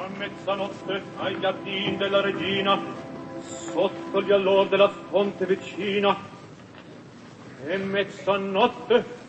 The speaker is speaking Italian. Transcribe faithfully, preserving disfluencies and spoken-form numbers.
mezzanotte ai giardini della regina, sotto gli allor della fonte vicina, e mezzanotte